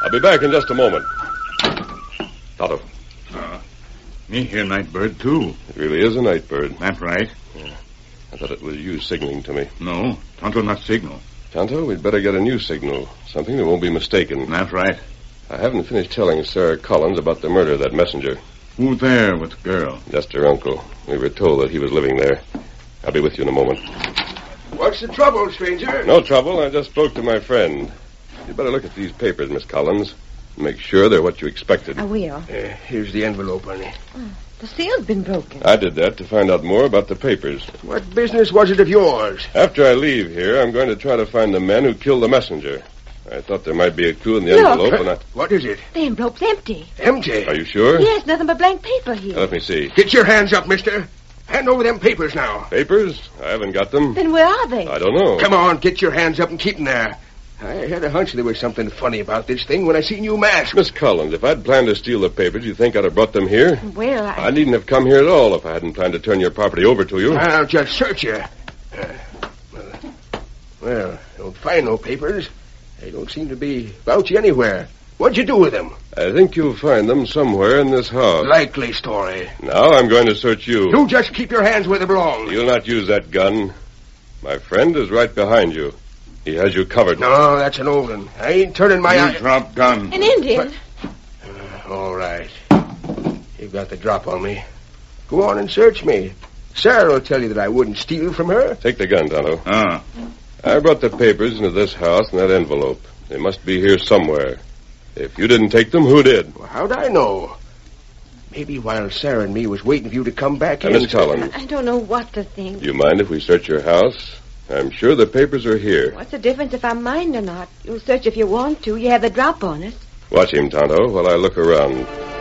I'll be back in just a moment. Tonto. Me hear Nightbird, too. It really is a Nightbird. That's right. Yeah. I thought it was you signaling to me. No, Tonto not signal. Tonto, we'd better get a new signal. Something that won't be mistaken. That's right. I haven't finished telling Sarah Collins about the murder of that messenger. Who there with the girl? Just her uncle. We were told that he was living there. I'll be with you in a moment. What's the trouble, stranger? No trouble. I just spoke to my friend. You'd better look at these papers, Miss Collins. Make sure they're what you expected. I will. Here's the envelope, honey. The seal's been broken. I did that to find out more about the papers. What business was it of yours? After I leave here, I'm going to try to find the men who killed the messenger. I thought there might be a clue in the envelope, and I... What is it? The envelope's empty. Empty? Are you sure? Yes, nothing but blank paper here. Let me see. Get your hands up, mister. Hand over them papers now. Papers? I haven't got them. Then where are they? I don't know. Come on, get your hands up and keep them there. I had a hunch there was something funny about this thing when I seen you mask. Miss Collins, if I'd planned to steal the papers, you think I'd have brought them here? Well, I needn't have come here at all if I hadn't planned to turn your property over to you. I'll just search you. Well, don't find no papers. They don't seem to be about you anywhere. What'd you do with them? I think you'll find them somewhere in this house. Likely story. Now I'm going to search you. You just keep your hands where they belong. You'll not use that gun. My friend is right behind you. He has you covered. No, that's an old one. I ain't turning my eye. Drop gun. An Indian. All right. You've got the drop on me. Go on and search me. Sarah will tell you that I wouldn't steal from her. Take the gun, Tonto. I brought the papers into this house in that envelope. They must be here somewhere. If you didn't take them, who did? Well, how'd I know? Maybe while Sarah and me was waiting for you to come back in. Miss Collins. I don't know what to think. Do you mind if we search your house? I'm sure the papers are here. What's the difference if I mind or not? You'll search if you want to. You have the drop on us. Watch him, Tonto, while I look around.